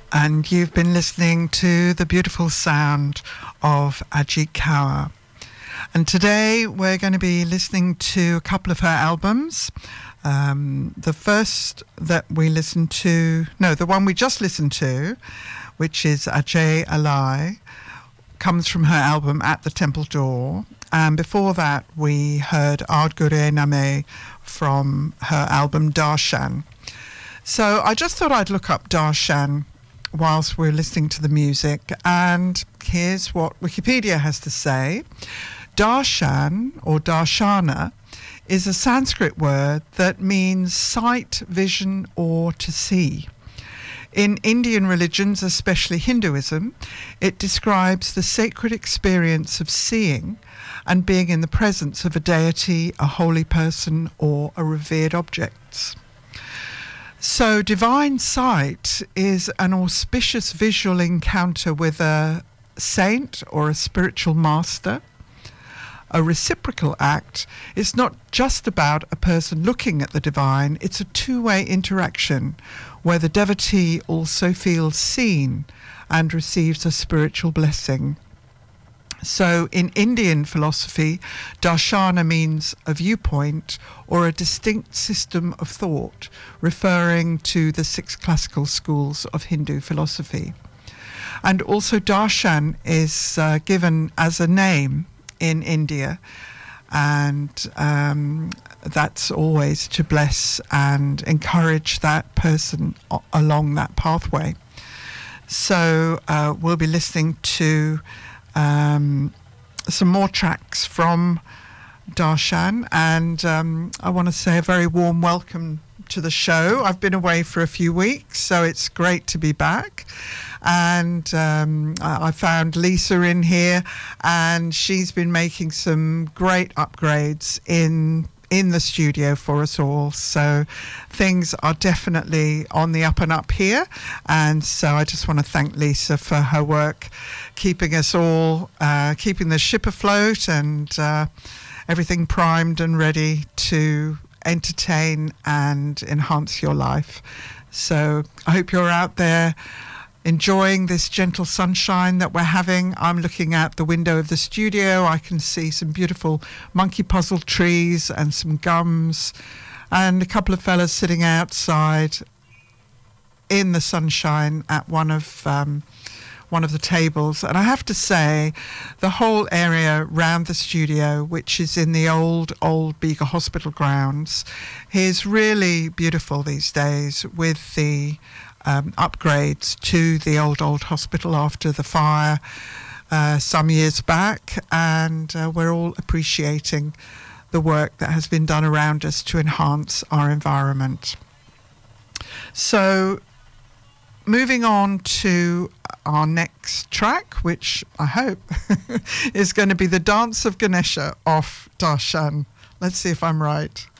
And you've been listening to the beautiful sound of Ajit Kaur. And today we're going to be listening to a couple of her albums. The first that we listened to, the one we just listened to, which is Ajay Alai, comes from her album At the Temple Door. And before that, we heard Aad Gure Name from her album Darshan. So I just thought I'd look up Darshan whilst we're listening to the music, and here's what Wikipedia has to say. Darshan, or Darshana, is a Sanskrit word that means sight, vision, or to see. In Indian religions, especially Hinduism, it describes the sacred experience of seeing and being in the presence of a deity, a holy person, or a revered object. So divine sight is an auspicious visual encounter with a saint or a spiritual master. A reciprocal act is not just about a person looking at the divine, it's a two-way interaction where the devotee also feels seen and receives a spiritual blessing. So in Indian philosophy, darshana means a viewpoint or a distinct system of thought, referring to the 6 classical schools of Hindu philosophy. And also darshan is given as a name in India, and that's always to bless and encourage that person along that pathway. So we'll be listening to some more tracks from Darshan, and I want to say a very warm welcome to the show. I've been away for a few weeks, so it's great to be back. And I found Lisa in here, and she's been making some great upgrades in the studio for us all. So things are definitely on the up and up here. And so I just want to thank Lisa for her work, keeping us all, keeping the ship afloat and everything primed and ready to entertain and enhance your life. So I hope you're out there enjoying this gentle sunshine that we're having. I'm looking out the window of the studio. I can see some beautiful monkey puzzle trees and some gums and a couple of fellas sitting outside in the sunshine at one of the tables. And I have to say, the whole area around the studio, which is in the old Bega Hospital grounds, is really beautiful these days with the upgrades to the old hospital after the fire some years back, and we're all appreciating the work that has been done around us to enhance our environment. So moving on to our next track, which I hope is going to be the Dance of Ganesha off Darshan. Let's see if I'm right.